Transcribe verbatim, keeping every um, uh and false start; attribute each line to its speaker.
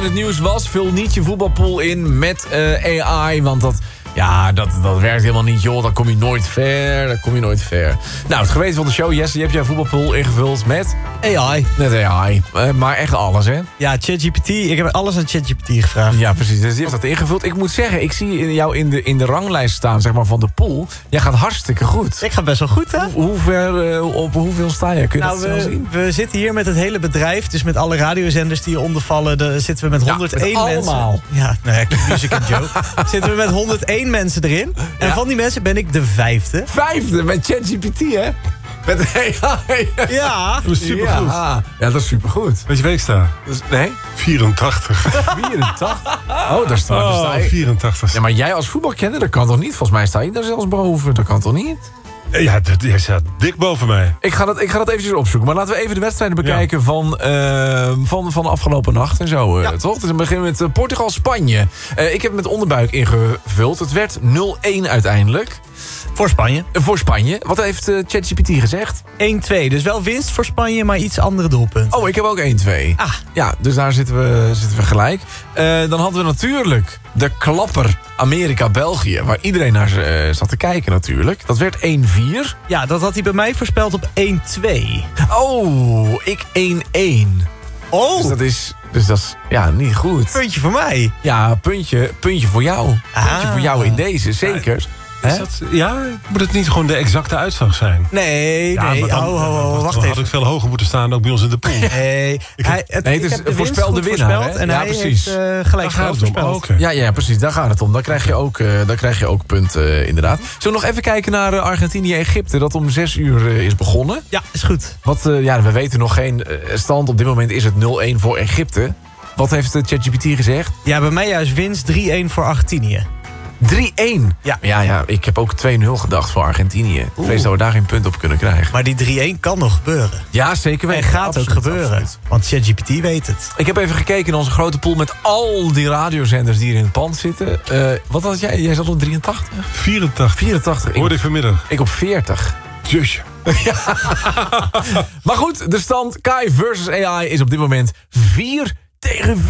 Speaker 1: in het nieuws was... vul niet je voetbalpool in met uh, A I, want dat... Ja, dat, dat werkt helemaal niet, joh. Dan kom je nooit ver. Dan kom je nooit ver. Nou, het geweten van de show. Jesse, je hebt jouw voetbalpool ingevuld met...
Speaker 2: A I.
Speaker 1: Met A I. Uh, maar echt alles, hè?
Speaker 2: Ja, ChatGPT. Ik heb alles aan ChatGPT gevraagd.
Speaker 1: Ja, precies. Dus die heeft dat ingevuld. Ik moet zeggen, ik zie jou in de, in de ranglijst staan, zeg maar, van de pool. Jij gaat hartstikke goed.
Speaker 2: Ik ga best wel goed, hè?
Speaker 1: Hoe, hoe ver, uh, op hoeveel sta je? Kun je
Speaker 2: nou,
Speaker 1: dat
Speaker 2: we,
Speaker 1: zo zien?
Speaker 2: We zitten hier met het hele bedrijf. Dus met alle radiozenders die hieronder vallen. Daar zitten we met honderdéén
Speaker 1: ja, met
Speaker 2: mensen.
Speaker 1: allemaal.
Speaker 2: Ja, nou ja, Music and Joe. Zitten we met honderdéén mensen erin. En
Speaker 1: ja.
Speaker 2: van die mensen ben ik de vijfde.
Speaker 1: Vijfde met ChatGPT, hè? Met A I.
Speaker 2: Ja.
Speaker 3: Dat is supergoed.
Speaker 1: Ja. ja, dat is supergoed.
Speaker 3: Weet je waar ik sta?
Speaker 1: Dus, nee?
Speaker 3: vierentachtig.
Speaker 1: vierentachtig? Oh, daar sta, daar sta
Speaker 3: Oh,
Speaker 1: je.
Speaker 3: vierentachtig.
Speaker 1: Ja, maar jij als voetbalkenner, dat kan toch niet? Volgens mij sta je daar zelfs boven. Dat kan toch niet?
Speaker 3: Ja, dat- jij staat dik boven mij.
Speaker 1: Ik ga dat, ik ga dat eventjes opzoeken. Maar laten we even de wedstrijden bekijken ja. van, uh, van, van de afgelopen nacht en zo. Uh, ja. Toch? Dus we beginnen met uh, Portugal-Spanje. Uh, ik heb met onderbuik ingevuld. Het werd nul één uiteindelijk.
Speaker 2: Voor Spanje.
Speaker 1: Uh, voor Spanje. Wat heeft uh, ChatGPT gezegd?
Speaker 2: één twee. Dus wel winst voor Spanje, maar iets andere doelpunten.
Speaker 1: Oh, ik heb ook één twee.
Speaker 2: Ah.
Speaker 1: Ja, dus daar zitten we, zitten we gelijk. Uh, dan hadden we natuurlijk de klapper Amerika-België. Waar iedereen naar uh, zat te kijken natuurlijk. Dat werd één vier.
Speaker 2: Ja, dat had hij bij mij voorspeld op één twee.
Speaker 1: Oh, ik één één.
Speaker 2: Oh.
Speaker 1: Dus dat is, dus dat is ja, niet goed.
Speaker 2: Puntje voor mij.
Speaker 1: Ja, puntje, puntje voor jou. Puntje
Speaker 2: Ah.
Speaker 1: voor jou in deze, zeker.
Speaker 3: Is dat, ja, moet het niet gewoon de exacte uitslag zijn?
Speaker 2: Nee,
Speaker 3: Ja,
Speaker 2: nee,
Speaker 3: maar dan,
Speaker 2: oh, oh, oh,
Speaker 3: dan
Speaker 2: wacht
Speaker 3: had
Speaker 2: even.
Speaker 3: ik veel hoger moeten staan, ook bij ons in de pool.
Speaker 2: Nee, hij, het,
Speaker 1: Nee, het is
Speaker 2: ik heb de
Speaker 1: voorspel
Speaker 2: winst
Speaker 1: de
Speaker 2: goed
Speaker 1: winnaar,
Speaker 2: voorspeld
Speaker 1: hè?
Speaker 2: en
Speaker 1: Ja,
Speaker 2: hij
Speaker 1: precies.
Speaker 2: heeft uh,
Speaker 3: Daar
Speaker 2: gelijk
Speaker 3: gaat het om.
Speaker 2: voorspeld.
Speaker 3: Oh, okay.
Speaker 1: Ja, ja, precies. Daar gaat het om. Dan krijg je ook, uh, dan krijg je ook punten, uh, inderdaad. Zullen we nog even kijken naar uh, Argentinië-Egypte... dat om zes uur uh, is begonnen.
Speaker 2: Ja, is goed.
Speaker 1: Wat, uh, ja, we weten nog geen uh, stand. Op dit moment is het nul één voor Egypte. Wat heeft uh, ChatGPT gezegd?
Speaker 2: Ja, bij mij juist winst drie één voor Argentinië.
Speaker 1: drie één.
Speaker 2: Ja.
Speaker 1: Ja, ja, ik heb ook twee nul gedacht voor Argentinië. Ik vrees dat we daar geen punt op kunnen krijgen.
Speaker 2: Maar die drie één kan nog gebeuren.
Speaker 1: Ja, zeker
Speaker 2: En
Speaker 1: weten.
Speaker 2: gaat
Speaker 1: Absoluut,
Speaker 2: ook gebeuren.
Speaker 1: absoluut.
Speaker 2: Want ChatGPT weet het.
Speaker 1: Ik heb even gekeken in onze grote pool met al die radiozenders die hier in het pand zitten. Uh, wat had jij? Jij zat op drieëntachtig?
Speaker 3: vierentachtig.
Speaker 1: vierentachtig.
Speaker 3: Hoorde
Speaker 1: Ik,
Speaker 3: ik vanmiddag.
Speaker 1: ik op veertig.
Speaker 3: Zusje.
Speaker 1: Maar goed, de stand Kai versus A I is op dit moment vier tegen